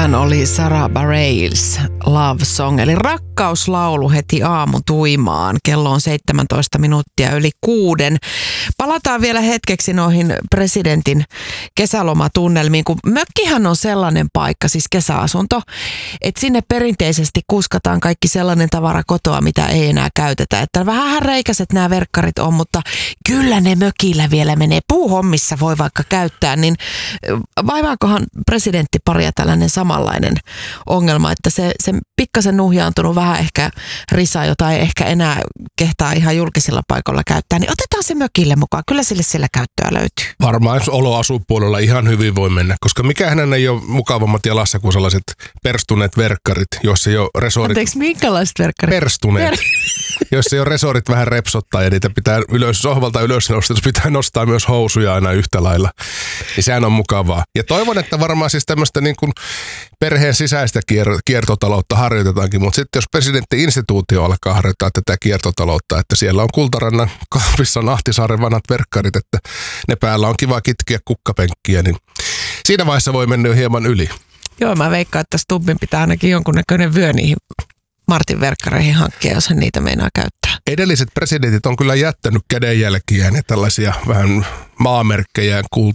Sehän oli Sarah Bareilles Love Song, eli rakkauslaulu heti aamutuimaan. Kello on 17 minuuttia yli 6. Palataan vielä hetkeksi noihin presidentin kesälomatunnelmiin, kun mökkihän on sellainen paikka, siis kesäasunto, että sinne perinteisesti kuskataan kaikki sellainen tavara kotoa, mitä ei enää käytetä. Että vähän reikäiset nämä verkkarit on, mutta kyllä ne mökillä vielä menee. Puuhommissa voi vaikka käyttää, niin vaivaakohan presidenttiparia tällainen samanlainen ongelma, että se pikkasen nuhjaantunut vähän ehkä risa, jota ei ehkä enää kehtaa ihan julkisilla paikoilla käyttää, niin otetaan se mökille mukaan. Kyllä sille siellä käyttöä löytyy. Varmaan jos oloasupuolella ihan hyvin voi mennä, koska mikähän ei ole mukavammat jalassa kuin sellaiset perstuneet verkkarit, joissa ei ole resorit. Anteeksi, minkälaiset verkkarit? Perstuneet. Jos ei ole resorit vähän repsottaa ja niitä pitää sohvalta ylös nostaa, pitää nostaa myös housuja aina yhtä lailla. Niin sehän on mukavaa. Ja toivon, että varmaan siis tämmöistä niin kuin perheen sisäistä kiertotaloutta harjoitetaankin, mutta sitten jos presidentti-instituutio alkaa harjoittaa tätä kiertotaloutta, että siellä on Kultarannan kahvissa Ahtisaaren vanhat verkkarit, että ne päällä on kiva kitkeä kukkapenkkiä, niin siinä vaiheessa voi mennä jo hieman yli. Joo, mä veikkaan, että Stubbin pitää ainakin jonkunnäköinen vyö niihin Martin verkkareihin hankkia, jos hän niitä meinaa käyttää. Edelliset presidentit on kyllä jättänyt kädenjälkiään ja tällaisia vähän maamerkkejä